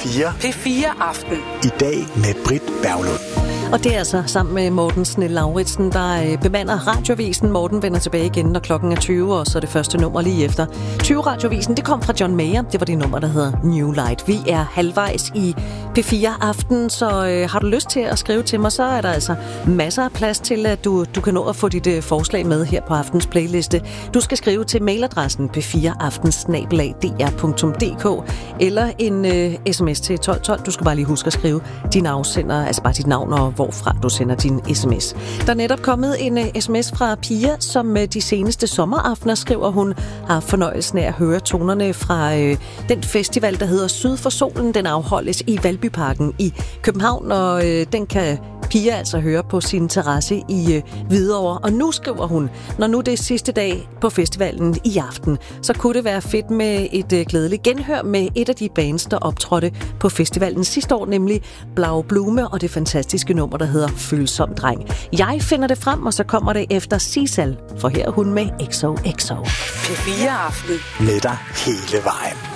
P4. P4 Aften. I dag med Britt Berglund. Og det er altså sammen med Morten Snell-Lauritsen, der bemander Radiovisen. Morten vender tilbage igen, når klokken er 20, og så er det første nummer lige efter. 20 Radiovisen, det kom fra John Mayer. Det var det nummer, der hedder New Light. Vi er halvvejs i P4 Aften, så har du lyst til at skrive til mig, så er der altså masser af plads til, at du kan nå at få dit forslag med her på aftens playliste. Du skal skrive til mailadressen p4aften@dr.dk eller en sms til 1212. Du skal bare lige huske at skrive din afsender, altså bare dit navn og hvorfra du sender din sms. Der er netop kommet en sms fra Pia, som de seneste sommeraftener, skriver hun, har fornøjelsen af at høre tonerne fra den festival, der hedder Syd for Solen. Den afholdes i Valbyparken i København, og den kan Pia altså høre på sin terrasse i Hvidovre. Og nu skriver hun, når nu det er sidste dag på festivalen i aften, så kunne det være fedt med et glædeligt genhør med et af de bands, der optrådte på festivalen sidste år, nemlig Blau Blume og det fantastiske nummer, der hedder Følsom Dreng. Jeg finder det frem, og så kommer det efter Sisal, for her er hun med XOXO. P4 Aften. Med dig hele vejen.